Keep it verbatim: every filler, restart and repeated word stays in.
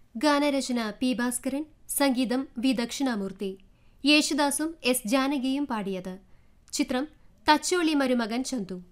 ഗാനരചന പി ഭാസ്കരൻ, സംഗീതം വി ദക്ഷിണാമൂർത്തി. യേശുദാസും എസ് ജാനകിയും പാടിയത്. ചിത്രം തച്ചോളി മരുമകൻ ചന്തു.